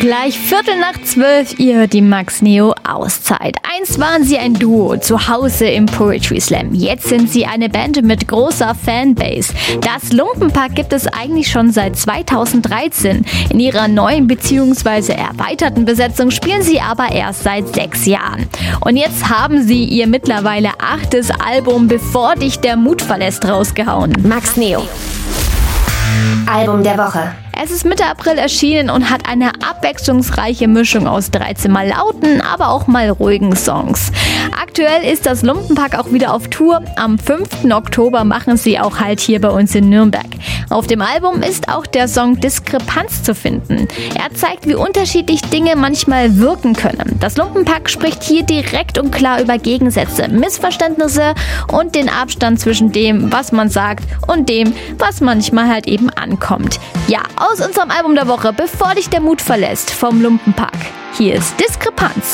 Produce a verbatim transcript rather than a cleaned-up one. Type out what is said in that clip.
Gleich Viertel nach zwölf, ihr hört die Max Neo Auszeit. Einst waren sie ein Duo, zu Hause im Poetry Slam. Jetzt sind sie eine Band mit großer Fanbase. Das Lumpenpack gibt es eigentlich schon seit zweitausenddreizehn. In ihrer neuen bzw. erweiterten Besetzung spielen sie aber erst seit sechs Jahren. Und jetzt haben sie ihr mittlerweile achtes Album Bevor dich der Mut verlässt rausgehauen. Max Neo. Album der Woche. Es ist Mitte April erschienen und hat eine abwechslungsreiche Mischung aus dreizehn mal lauten, aber auch mal ruhigen Songs. Aktuell ist das Lumpenpack auch wieder auf Tour. Am fünften Oktober machen sie auch Halt hier bei uns in Nürnberg. Auf dem Album ist auch der Song Diskrepanz zu finden. Er zeigt, wie unterschiedlich Dinge manchmal wirken können. Das Lumpenpack spricht hier direkt und klar über Gegensätze, Missverständnisse und den Abstand zwischen dem, was man sagt und dem, was manchmal halt eben ankommt. Ja, aus unserem Album der Woche, Bevor dich der Mut verlässt, vom Lumpenpack. Hier ist Diskrepanz.